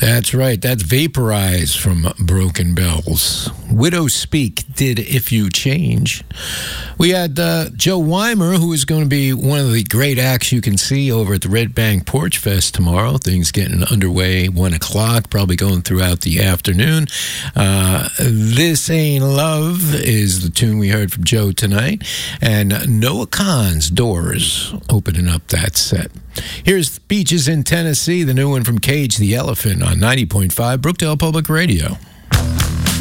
That's right. That's Vaporize from Broken Bells. Widow Speak did If You Change. We had Joe Weimer, who is going to be one of the great acts you can see over at the Red Bank Porch Fest tomorrow. Things getting underway 1 o'clock, probably going throughout the afternoon. This Ain't Love is the tune we heard from Joe tonight. And Noah Kahan's Doors opening up that set. Here's Beaches in Tennessee, the new one from Cage the Elephant on 90.5 Brookdale Public Radio.